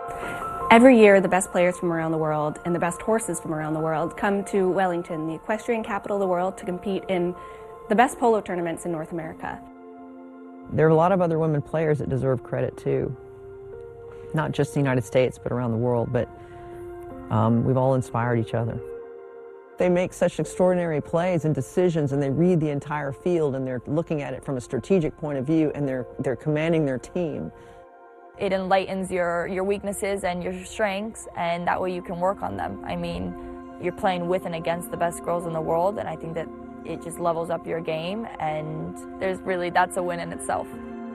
Every year, the best players from around the world and the best horses from around the world come to Wellington, the equestrian capital of the world, to compete in the best polo tournaments in North America. There are a lot of other women players that deserve credit too. Not just the United States, but around the world, but we've all inspired each other. They make such extraordinary plays and decisions, and they read the entire field, and they're looking at it from a strategic point of view, and they're commanding their team. It enlightens your weaknesses and your strengths, and that way you can work on them. I mean, you're playing with and against the best girls in the world, and I think that it just levels up your game, and that's a win in itself.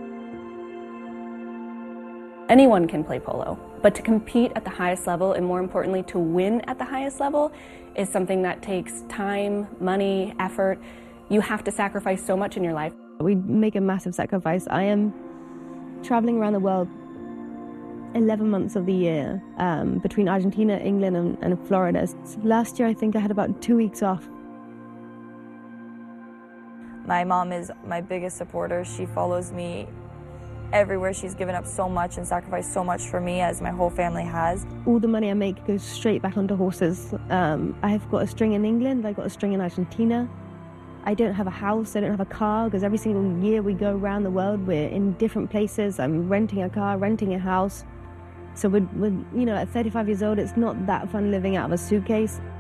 Anyone can play polo, but to compete at the highest level, and more importantly, to win at the highest level, is something that takes time, money, effort. You have to sacrifice so much in your life. We make a massive sacrifice. I am traveling around the world 11 months of the year, between Argentina, England, and Florida. Last year, I think I had about 2 weeks off. My mom is my biggest supporter. She follows me everywhere. She's given up so much and sacrificed so much for me, as my whole family has. All the money I make goes straight back onto horses. I've got a string in England, I've got a string in Argentina. I don't have a house, I don't have a car, because every single year we go around the world, we're in different places. I'm renting a car, renting a house. So we're at 35 years old, it's not that fun living out of a suitcase.